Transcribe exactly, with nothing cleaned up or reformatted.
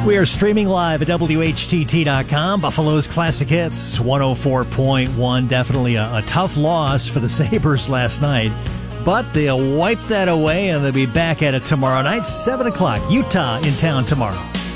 We are streaming live at W H T T dot com. Buffalo's Classic Hits, one oh four point one. Definitely a, a tough loss for the Sabres last night. But they'll wipe that away, and they'll be back at it tomorrow night, seven o'clock. Utah in town tomorrow.